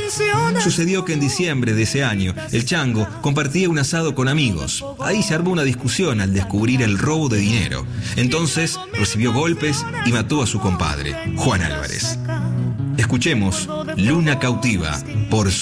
Sucedió que en diciembre de ese año, el Chango compartía un asado con amigos. Ahí se armó una discusión al descubrir el robo de dinero. Entonces recibió golpes y mató a su compadre, Juan Álvarez. Escuchemos Luna Cautiva por